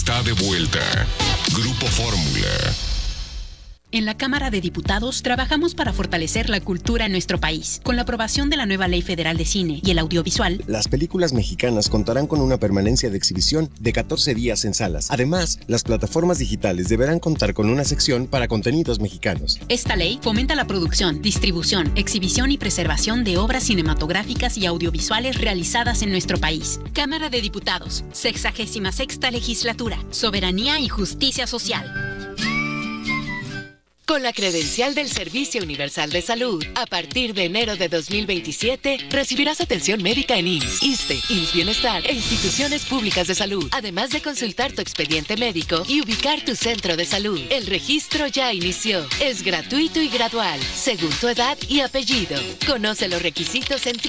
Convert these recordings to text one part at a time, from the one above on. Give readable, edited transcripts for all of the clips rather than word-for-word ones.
está de vuelta. Grupo Fórmula. En la Cámara de Diputados trabajamos para fortalecer la cultura en nuestro país. Con la aprobación de la nueva Ley Federal de Cine y el Audiovisual, las películas mexicanas contarán con una permanencia de exhibición de 14 días en salas. Además, las plataformas digitales deberán contar con una sección para contenidos mexicanos. Esta ley fomenta la producción, distribución, exhibición y preservación de obras cinematográficas y audiovisuales realizadas en nuestro país. Cámara de Diputados, 66ª Legislatura, Soberanía y Justicia Social. Con la credencial del Servicio Universal de Salud, a partir de enero de 2027, recibirás atención médica en IMSS, ISSSTE, IMSS Bienestar e instituciones públicas de salud, además de consultar tu expediente médico y ubicar tu centro de salud. El registro ya inició. Es gratuito y gradual, según tu edad y apellido. Conoce los requisitos en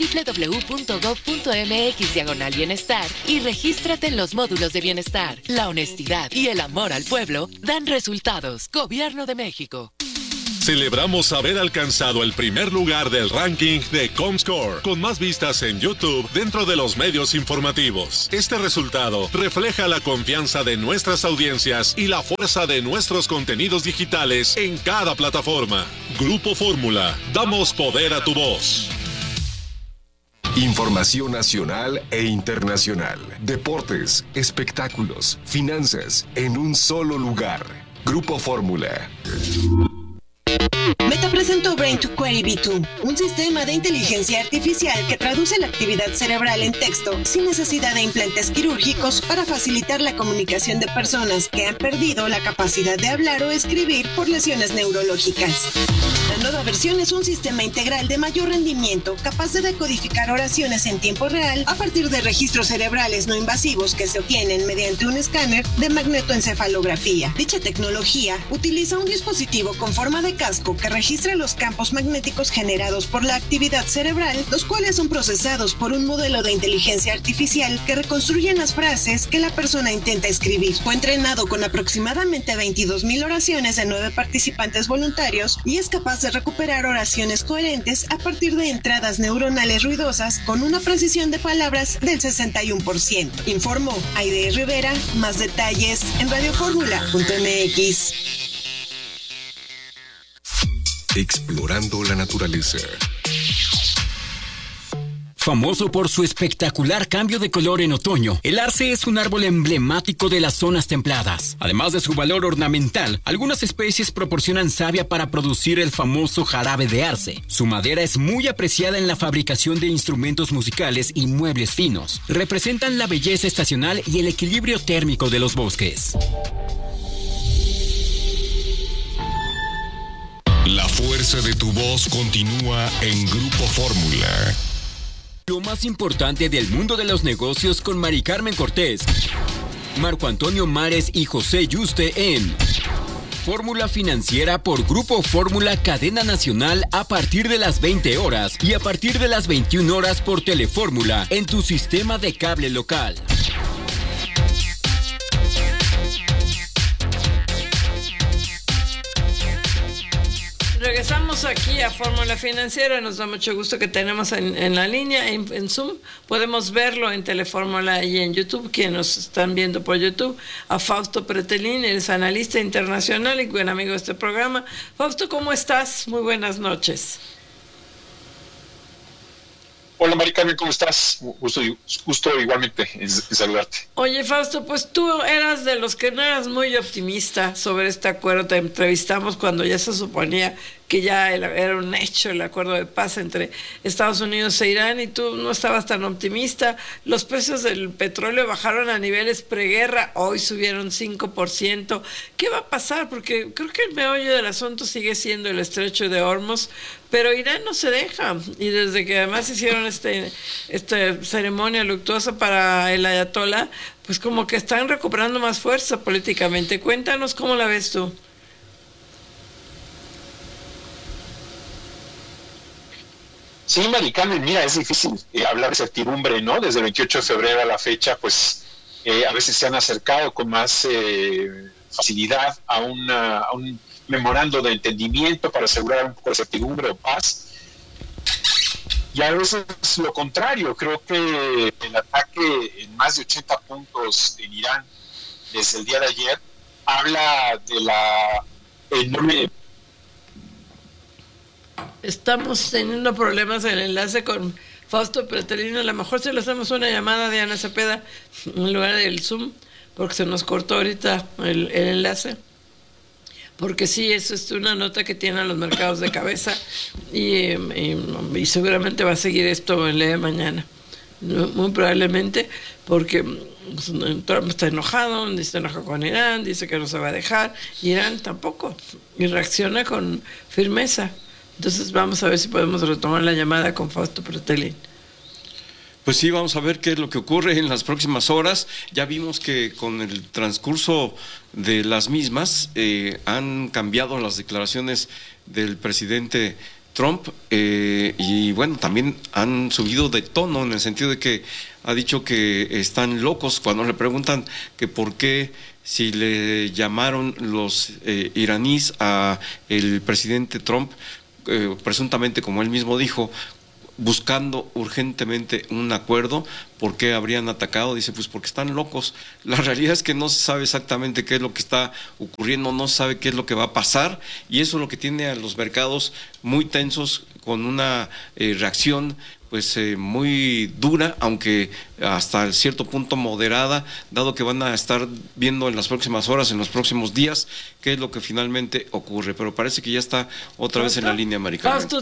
www.gov.mx/bienestar y regístrate en los módulos de bienestar. La honestidad y el amor al pueblo dan resultados. Gobierno de México. Celebramos haber alcanzado el primer lugar del ranking de Comscore, con más vistas en YouTube dentro de los medios informativos. Este resultado refleja la confianza de nuestras audiencias y la fuerza de nuestros contenidos digitales en cada plataforma. Grupo Fórmula, damos poder a tu voz. Información nacional e internacional. Deportes, espectáculos, finanzas, en un solo lugar. Grupo Fórmula. Meta presentó Brain to Query V2, un sistema de inteligencia artificial que traduce la actividad cerebral en texto sin necesidad de implantes quirúrgicos para facilitar la comunicación de personas que han perdido la capacidad de hablar o escribir por lesiones neurológicas. La nueva versión es un sistema integral de mayor rendimiento capaz de decodificar oraciones en tiempo real a partir de registros cerebrales no invasivos que se obtienen mediante un escáner de magnetoencefalografía. Dicha tecnología utiliza un dispositivo con forma de casco que registra los campos magnéticos generados por la actividad cerebral, los cuales son procesados por un modelo de inteligencia artificial que reconstruyen las frases que la persona intenta escribir. Fue entrenado con aproximadamente 22,000 oraciones de 9 participantes voluntarios y es capaz de recuperar oraciones coherentes a partir de entradas neuronales ruidosas con una precisión de palabras del 61%. Informó Aide Rivera. Más detalles en radioformula.mx. Explorando la naturaleza. Famoso por su espectacular cambio de color en otoño, el arce es un árbol emblemático de las zonas templadas. Además de su valor ornamental, algunas especies proporcionan savia para producir el famoso jarabe de arce. Su madera es muy apreciada en la fabricación de instrumentos musicales y muebles finos. Representan la belleza estacional y el equilibrio térmico de los bosques. La fuerza de tu voz continúa en Grupo Fórmula. Lo más importante del mundo de los negocios con Mari Carmen Cortés, Marco Antonio Mares y José Yuste en Fórmula Financiera por Grupo Fórmula Cadena Nacional a partir de las 20 horas y a partir de las 21 horas por Telefórmula en tu sistema de cable local. Regresamos aquí a Fórmula Financiera. Nos da mucho gusto que tenemos en la línea, en Zoom. Podemos verlo en Telefórmula y en YouTube, quienes nos están viendo por YouTube, a Fausto Pretelín, él es analista internacional y buen amigo de este programa. Fausto, ¿cómo estás? Muy buenas noches. Hola, Mari Carmen, ¿cómo estás? Gusto igualmente en saludarte. Oye, Fausto, pues tú eras de los que no eras muy optimista sobre este acuerdo. Te entrevistamos cuando ya se suponía que ya era un hecho el acuerdo de paz entre Estados Unidos e Irán, y tú no estabas tan optimista. Los precios del petróleo bajaron a niveles preguerra, hoy subieron 5%. ¿Qué va a pasar? Porque creo que el meollo del asunto sigue siendo el estrecho de Hormuz, pero Irán no se deja, y desde que además hicieron esta ceremonia luctuosa para el ayatolá, pues como que están recuperando más fuerza políticamente. Cuéntanos cómo la ves tú. Sí, Mari Carmen, mira, es difícil hablar de certidumbre, ¿no? Desde el 28 de febrero a la fecha, pues a veces se han acercado con más facilidad a un memorando de entendimiento para asegurar un poco de certidumbre o paz. Y a veces lo contrario. Creo que el ataque en más de 80 puntos en Irán desde el día de ayer, habla de la enorme... Estamos teniendo problemas en el enlace con Fausto Pretelino. A lo mejor si le hacemos una llamada a Diana Cepeda en lugar del Zoom, porque se nos cortó ahorita el enlace. Porque sí, eso es una nota que tienen los mercados de cabeza y seguramente va a seguir esto el día de mañana. Muy probablemente, porque Trump está enojado con Irán, dice que no se va a dejar, Irán tampoco, y reacciona con firmeza. Entonces vamos a ver si podemos retomar la llamada con Fausto Pretelín. Pues sí, vamos a ver qué es lo que ocurre en las próximas horas. Ya vimos que con el transcurso de las mismas han cambiado las declaraciones del presidente Trump y bueno, también han subido de tono en el sentido de que ha dicho que están locos cuando le preguntan que por qué si le llamaron los iraníes a el presidente Trump, presuntamente, como él mismo dijo, buscando urgentemente un acuerdo. ¿Por qué habrían atacado? Dice, pues porque están locos. La realidad es que no se sabe exactamente qué es lo que está ocurriendo, no se sabe qué es lo que va a pasar, y eso es lo que tiene a los mercados muy tensos, con una reacción pues muy dura, aunque hasta cierto punto moderada, dado que van a estar viendo en las próximas horas, en los próximos días, qué es lo que finalmente ocurre. Pero parece que ya está otra vez en la línea americana. Fausto,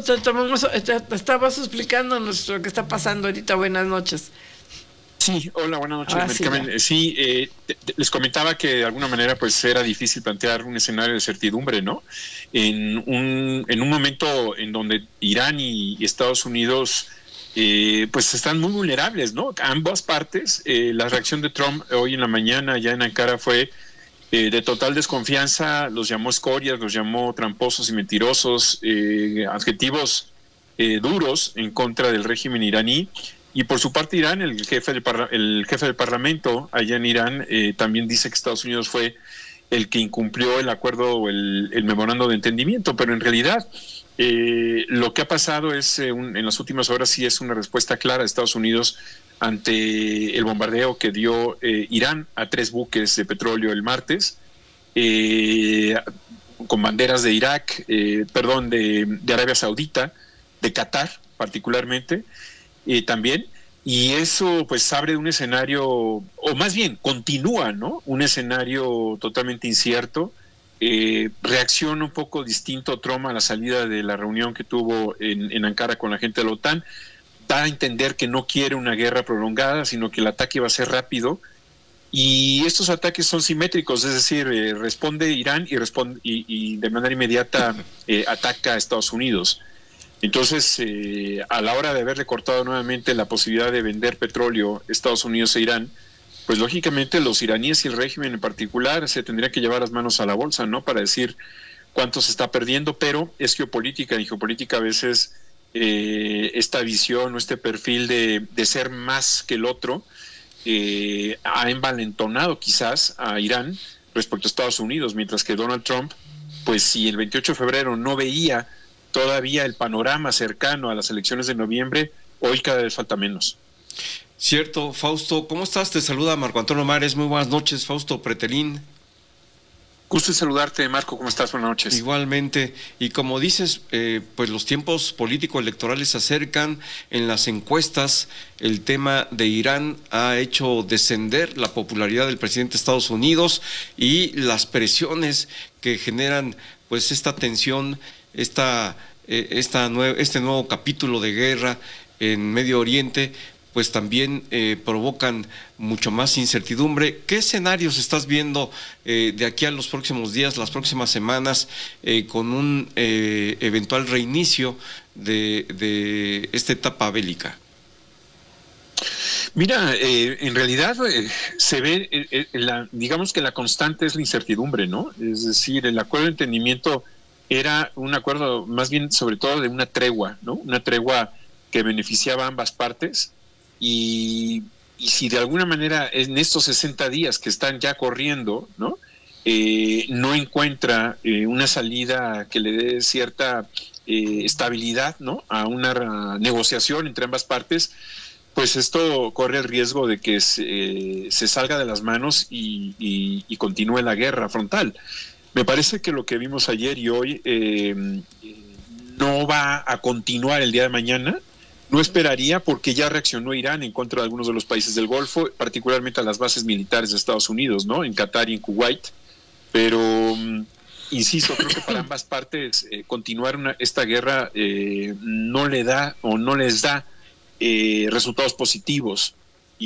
te estabas explicando lo que está pasando ahorita. Buenas noches. Sí, hola, buenas noches. Sí, les comentaba que de alguna manera pues era difícil plantear un escenario de certidumbre, ¿no? En un momento en donde Irán y Estados Unidos pues están muy vulnerables, ¿no? Ambas partes. La reacción de Trump hoy en la mañana ya en Ankara fue de total desconfianza, los llamó escorias, los llamó tramposos y mentirosos, adjetivos duros en contra del régimen iraní. Y por su parte Irán, el jefe del Parlamento allá en Irán también dice que Estados Unidos fue el que incumplió el acuerdo o el memorando de entendimiento, pero en realidad lo que ha pasado es en las últimas horas sí es una respuesta clara de Estados Unidos ante el bombardeo que dio Irán a 3 buques de petróleo el martes, con banderas de Irak, de Arabia Saudita, de Qatar particularmente, también, y eso pues abre un escenario, o más bien continúa, ¿no? Un escenario totalmente incierto. Reacciona un poco distinto Trump a la salida de la reunión que tuvo en Ankara con la gente de la OTAN. Da a entender que no quiere una guerra prolongada, sino que el ataque va a ser rápido, y estos ataques son simétricos, es decir, responde Irán y de manera inmediata ataca a Estados Unidos. Entonces, a la hora de haber recortado nuevamente la posibilidad de vender petróleo Estados Unidos e Irán, pues lógicamente los iraníes y el régimen en particular se tendrían que llevar las manos a la bolsa, ¿no? Para decir cuánto se está perdiendo, pero es geopolítica, y geopolítica a veces esta visión o este perfil de ser más que el otro ha envalentonado quizás a Irán respecto a Estados Unidos, mientras que Donald Trump, pues si el 28 de febrero no veía todavía el panorama cercano a las elecciones de noviembre, hoy cada vez falta menos. Cierto, Fausto, ¿cómo estás? Te saluda Marco Antonio Mares, muy buenas noches, Fausto Pretelín. Gusto en saludarte, Marco, ¿cómo estás? Buenas noches. Igualmente, y como dices, pues los tiempos político-electorales se acercan. En las encuestas el tema de Irán ha hecho descender la popularidad del presidente de Estados Unidos, y las presiones que generan pues esta tensión, este nuevo capítulo de guerra en Medio Oriente, pues también provocan mucho más incertidumbre. ¿Qué escenarios estás viendo de aquí a los próximos días, las próximas semanas, con un eventual reinicio de esta etapa bélica? Mira, en realidad se ve, digamos que la constante es la incertidumbre, ¿no? Es decir, el acuerdo de entendimiento era un acuerdo más bien sobre todo de una tregua, ¿no? Una tregua que beneficiaba a ambas partes, y si de alguna manera en estos 60 días que están ya corriendo, ¿no? No encuentra una salida que le dé cierta estabilidad, ¿no? A una negociación entre ambas partes, pues esto corre el riesgo de que se salga de las manos y continúe la guerra frontal. Me parece que lo que vimos ayer y hoy no va a continuar el día de mañana. No esperaría, porque ya reaccionó Irán en contra de algunos de los países del Golfo, particularmente a las bases militares de Estados Unidos, ¿no? En Qatar y en Kuwait. Pero, insisto, creo que para ambas partes continuar esta guerra no le da o no les da resultados positivos.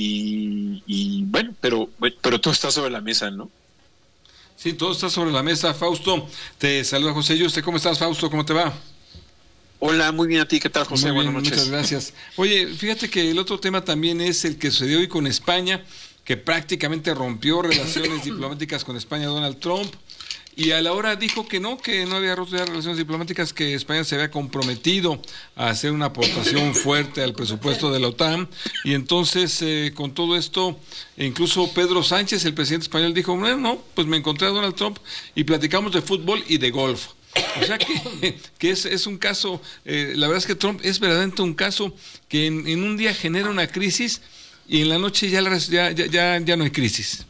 Y bueno, pero todo está sobre la mesa, ¿no? Sí, todo está sobre la mesa. Fausto, te saluda José Yuste. ¿Cómo estás, Fausto? ¿Cómo te va? Hola, muy bien a ti. ¿Qué tal, José? Muy bien, buenas noches. muchas gracias. Oye, fíjate que el otro tema también es el que sucedió hoy con España, que prácticamente rompió relaciones diplomáticas con España Donald Trump, y a la hora dijo que no había roto ya relaciones diplomáticas, que España se había comprometido a hacer una aportación fuerte al presupuesto de la OTAN, y entonces con todo esto, incluso Pedro Sánchez, el presidente español, dijo, no, pues me encontré a Donald Trump y platicamos de fútbol y de golf. O sea que es un caso, la verdad es que Trump es verdaderamente un caso que en un día genera una crisis y en la noche ya no hay crisis.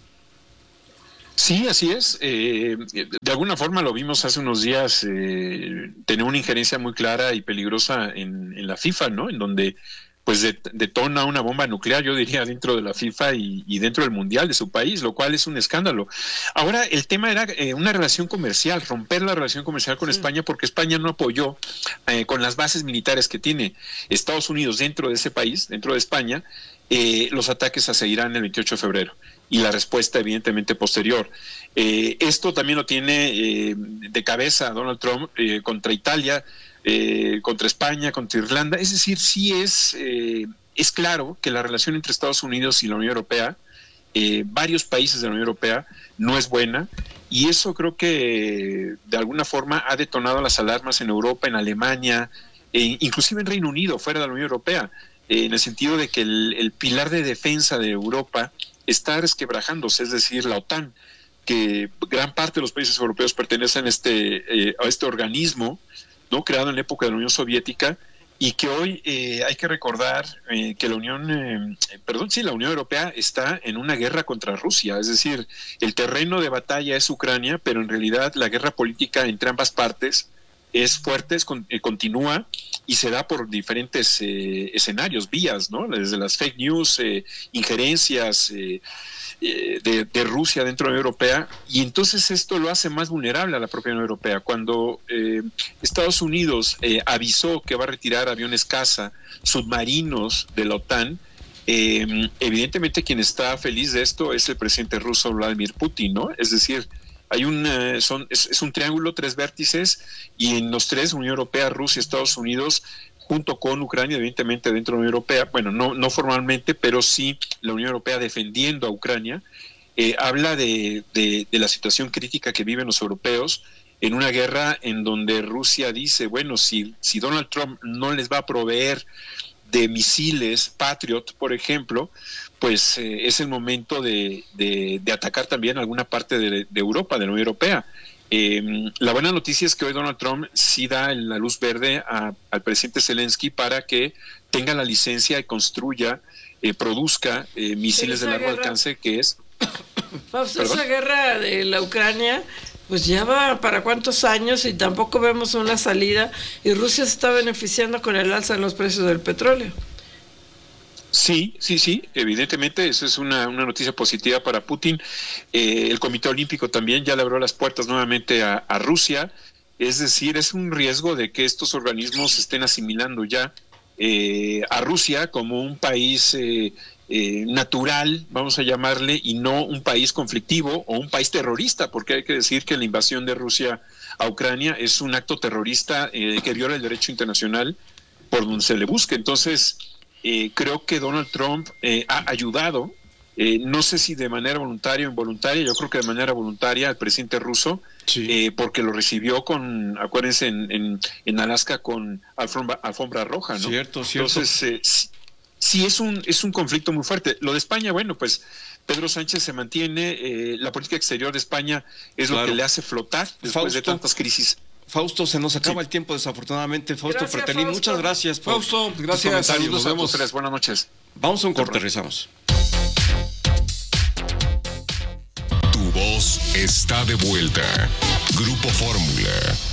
Sí, así es. De alguna forma lo vimos hace unos días tener una injerencia muy clara y peligrosa en la FIFA, ¿no? En donde pues detona una bomba nuclear, yo diría, dentro de la FIFA y dentro del Mundial de su país, lo cual es un escándalo. Ahora, el tema era una relación comercial, romper la relación comercial con España, porque España no apoyó con las bases militares que tiene Estados Unidos dentro de ese país, dentro de España, los ataques hacia Irán el 28 de febrero y la respuesta evidentemente posterior. Esto también lo tiene de cabeza Donald Trump contra Italia, contra España, contra Irlanda. Es decir, sí es claro que la relación entre Estados Unidos y la Unión Europea, varios países de la Unión Europea, no es buena, y eso creo que de alguna forma ha detonado las alarmas en Europa, en Alemania, inclusive en Reino Unido, fuera de la Unión Europea, en el sentido de que el pilar de defensa de Europa está resquebrajándose, es decir, la OTAN, que gran parte de los países europeos pertenecen a este organismo, ¿no? Creado en la época de la Unión Soviética, y que hoy hay que recordar que la Unión Europea está en una guerra contra Rusia, es decir, el terreno de batalla es Ucrania, pero en realidad la guerra política entre ambas partes es fuerte, continúa, y se da por diferentes escenarios, vías, ¿no? Desde las fake news, injerencias de Rusia dentro de la Unión Europea, y entonces esto lo hace más vulnerable a la propia Unión Europea. Cuando Estados Unidos avisó que va a retirar aviones caza, submarinos de la OTAN, evidentemente quien está feliz de esto es el presidente ruso Vladimir Putin, ¿no? Es decir, hay es un triángulo, 3 vértices, y en los 3, Unión Europea, Rusia, Estados Unidos, junto con Ucrania, evidentemente dentro de la Unión Europea, bueno, no formalmente, pero sí la Unión Europea defendiendo a Ucrania, habla de la situación crítica que viven los europeos en una guerra en donde Rusia dice, bueno, si Donald Trump no les va a proveer de misiles Patriot, por ejemplo, pues es el momento de atacar también alguna parte de Europa, de la Unión Europea. La buena noticia es que hoy Donald Trump sí da la luz verde al presidente Zelensky para que tenga la licencia y construya, produzca misiles de largo alcance, que es... Esa guerra de la Ucrania, pues ya va para cuántos años y tampoco vemos una salida, y Rusia se está beneficiando con el alza en los precios del petróleo. Sí, evidentemente eso es una noticia positiva para Putin. El Comité Olímpico también ya le abrió las puertas nuevamente a Rusia, es decir, es un riesgo de que estos organismos estén asimilando ya a Rusia como un país natural, vamos a llamarle, y no un país conflictivo o un país terrorista, porque hay que decir que la invasión de Rusia a Ucrania es un acto terrorista que viola el derecho internacional por donde se le busque. Entonces, creo que Donald Trump ha ayudado, no sé si de manera voluntaria o involuntaria, yo creo que de manera voluntaria, al presidente ruso, sí. Porque lo recibió acuérdense, en Alaska con alfombra roja, ¿no? Cierto. Entonces, sí es un conflicto muy fuerte. Lo de España, bueno, pues Pedro Sánchez se mantiene, la política exterior de España es lo que le hace flotar después de tantas crisis. Fausto, se nos acaba el tiempo desafortunadamente. Fausto Pretelín, muchas gracias. Fausto, gracias. Saludos a todos ustedes. Buenas noches. Vamos a un corte, regresamos. Tu voz está de vuelta. Grupo Fórmula.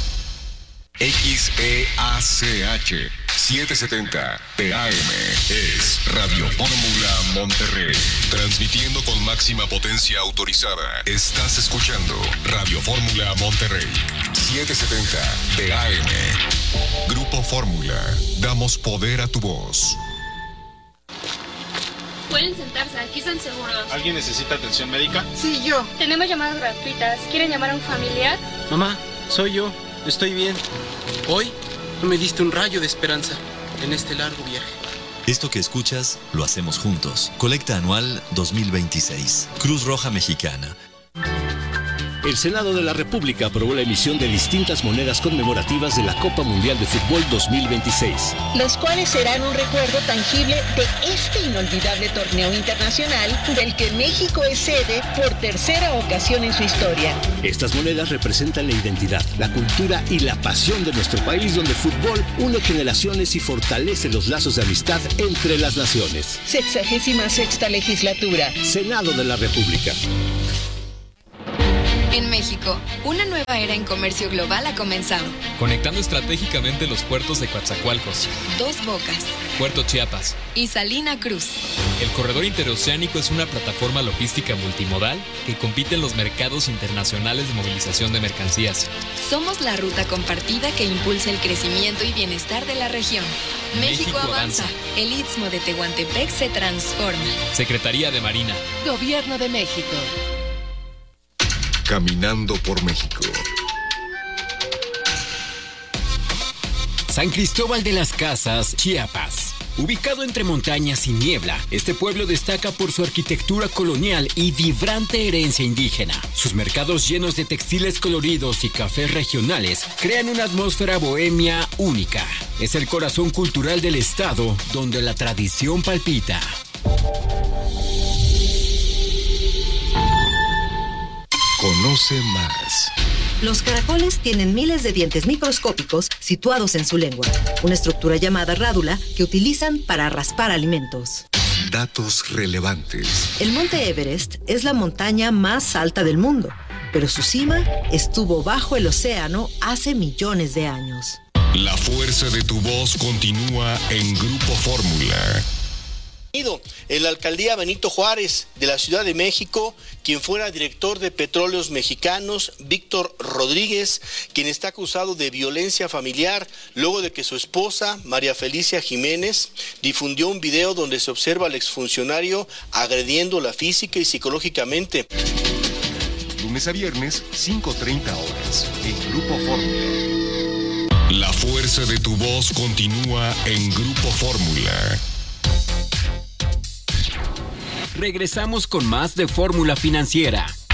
XEACH 770 PM es Radio Fórmula Monterrey. Transmitiendo con máxima potencia autorizada. Estás escuchando Radio Fórmula Monterrey 770 PM. Grupo Fórmula. Damos poder a tu voz. Pueden sentarse, aquí están seguros. ¿Alguien necesita atención médica? Sí, yo. Tenemos llamadas gratuitas. ¿Quieren llamar a un familiar? Mamá, soy yo. Estoy bien. Hoy me diste un rayo de esperanza en este largo viaje. Esto que escuchas lo hacemos juntos. Colecta anual 2026. Cruz Roja Mexicana. El Senado de la República aprobó la emisión de distintas monedas conmemorativas de la Copa Mundial de Fútbol 2026. Las cuales serán un recuerdo tangible de este inolvidable torneo internacional del que México es sede por tercera ocasión en su historia. Estas monedas representan la identidad, la cultura y la pasión de nuestro país, donde el fútbol une generaciones y fortalece los lazos de amistad entre las naciones. 66ª legislatura. Senado de la República. En México, una nueva era en comercio global ha comenzado. Conectando estratégicamente los puertos de Coatzacoalcos, Dos Bocas, Puerto Chiapas y Salina Cruz. El corredor interoceánico es una plataforma logística multimodal que compite en los mercados internacionales de movilización de mercancías. Somos la ruta compartida que impulsa el crecimiento y bienestar de la región. México avanza. El Istmo de Tehuantepec se transforma. Secretaría de Marina. Gobierno de México. Caminando por México. San Cristóbal de las Casas, Chiapas. Ubicado entre montañas y niebla, este pueblo destaca por su arquitectura colonial y vibrante herencia indígena. Sus mercados llenos de textiles coloridos y cafés regionales crean una atmósfera bohemia única. Es el corazón cultural del estado, donde la tradición palpita. Conoce más. Los caracoles tienen miles de dientes microscópicos situados en su lengua, una estructura llamada rádula que utilizan para raspar alimentos. Datos relevantes. El monte Everest es la montaña más alta del mundo, pero su cima estuvo bajo el océano hace millones de años. La fuerza de tu voz continúa en Grupo Fórmula. En la alcaldía Benito Juárez de la Ciudad de México, quien fuera director de Petróleos Mexicanos, Víctor Rodríguez, quien está acusado de violencia familiar luego de que su esposa, María Felicia Jiménez, difundió un video donde se observa al exfuncionario agrediéndola física y psicológicamente. Lunes a viernes, 5:30 horas, en Grupo Fórmula. La fuerza de tu voz continúa en Grupo Fórmula. Regresamos con más de Fórmula Financiera.